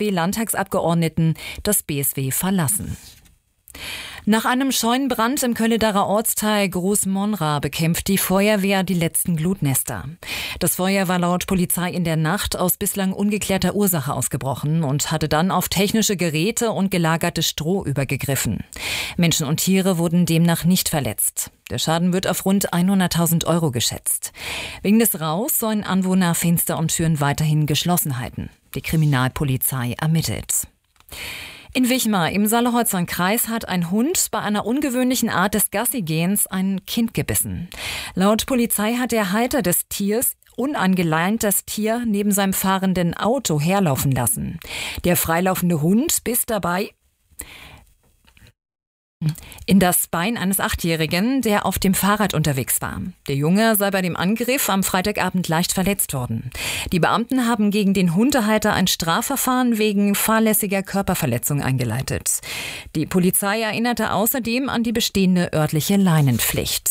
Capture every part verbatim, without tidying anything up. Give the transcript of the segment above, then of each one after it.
W-Landtagsabgeordneten das B S W verlassen. Nach einem Scheunenbrand im Köllederer Ortsteil Großmonra bekämpft die Feuerwehr die letzten Glutnester. Das Feuer war laut Polizei in der Nacht aus bislang ungeklärter Ursache ausgebrochen und hatte dann auf technische Geräte und gelagertes Stroh übergegriffen. Menschen und Tiere wurden demnach nicht verletzt. Der Schaden wird auf rund hunderttausend Euro geschätzt. Wegen des Rauchs sollen Anwohner Fenster und Türen weiterhin geschlossen halten. Die Kriminalpolizei ermittelt. In Wichmar im Saale-Holzern Kreis hat ein Hund bei einer ungewöhnlichen Art des Gassigehens ein Kind gebissen. Laut Polizei hat der Halter des Tiers unangeleint das Tier neben seinem fahrenden Auto herlaufen lassen. Der freilaufende Hund biss dabei in das Bein eines Achtjährigen, der auf dem Fahrrad unterwegs war. Der Junge sei bei dem Angriff am Freitagabend leicht verletzt worden. Die Beamten haben gegen den Hundehalter ein Strafverfahren wegen fahrlässiger Körperverletzung eingeleitet. Die Polizei erinnerte außerdem an die bestehende örtliche Leinenpflicht.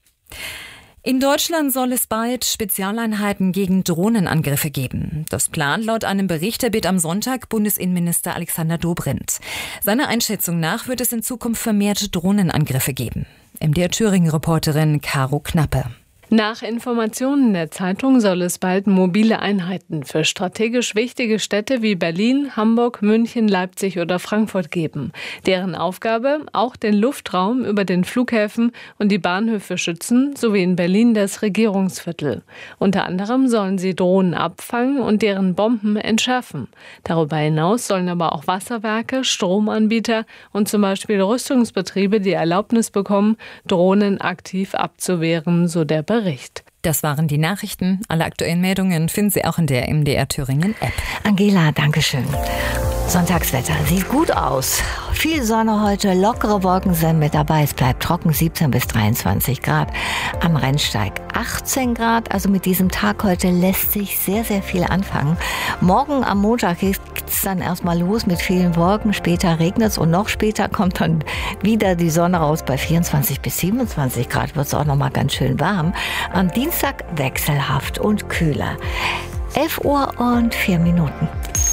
In Deutschland soll es bald Spezialeinheiten gegen Drohnenangriffe geben. Das plant laut einem Bericht der Bild am Sonntag Bundesinnenminister Alexander Dobrindt. Seiner Einschätzung nach wird es in Zukunft vermehrt Drohnenangriffe geben. M D R Thüringen-Reporterin Caro Knappe. Nach Informationen der Zeitung soll es bald mobile Einheiten für strategisch wichtige Städte wie Berlin, Hamburg, München, Leipzig oder Frankfurt geben. Deren Aufgabe, auch den Luftraum über den Flughäfen und die Bahnhöfe schützen, sowie in Berlin das Regierungsviertel. Unter anderem sollen sie Drohnen abfangen und deren Bomben entschärfen. Darüber hinaus sollen aber auch Wasserwerke, Stromanbieter und zum Beispiel Rüstungsbetriebe die Erlaubnis bekommen, Drohnen aktiv abzuwehren, so der Bericht. Das waren die Nachrichten. Alle aktuellen Meldungen finden Sie auch in der M D R Thüringen App. Angela, danke schön. Sonntagswetter sieht gut aus. Viel Sonne heute, lockere Wolken sind mit dabei. Es bleibt trocken, siebzehn bis dreiundzwanzig Grad. Am Rennsteig achtzehn Grad. Also mit diesem Tag heute lässt sich sehr, sehr viel anfangen. Morgen am Montag geht es dann erstmal los mit vielen Wolken. Später regnet es und noch später kommt dann wieder die Sonne raus. Bei vierundzwanzig bis siebenundzwanzig Grad wird es auch noch mal ganz schön warm. Am Dienstag wechselhaft und kühler. elf Uhr und vier Minuten.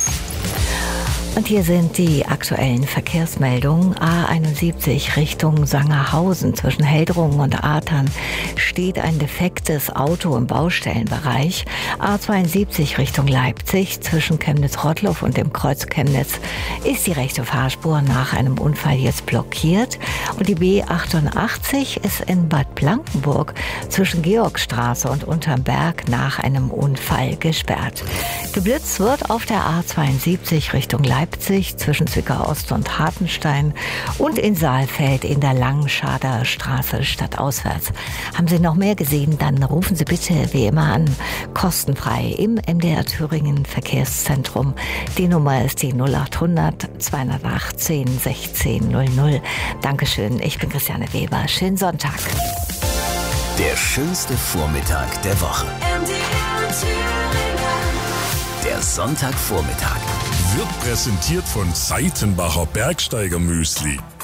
Und hier sind die aktuellen Verkehrsmeldungen. A einundsiebzig Richtung Sangerhausen. Zwischen Heldrungen und Artern steht ein defektes Auto im Baustellenbereich. A zweiundsiebzig Richtung Leipzig. Zwischen Chemnitz-Rottloff und dem Kreuz Chemnitz ist die rechte Fahrspur nach einem Unfall jetzt blockiert. Und die B achtundachtzig ist in Bad Blankenburg zwischen Georgstraße und Unterberg nach einem Unfall gesperrt. Geblitzt wird auf der A zweiundsiebzig Richtung Leipzig zwischen Zwickau Ost und Hartenstein und in Saalfeld in der Langenschader Straße stadtauswärts. Haben Sie noch mehr gesehen, dann rufen Sie bitte wie immer an, kostenfrei im M D R Thüringen Verkehrszentrum. Die Nummer ist die null achthundert zweihundertachtzehn sechzehn null null. Dankeschön, ich bin Christiane Weber. Schönen Sonntag. Der schönste Vormittag der Woche. M D R Thüringen. Der Sonntagvormittag wird präsentiert von Seitenbacher Bergsteiger Müsli.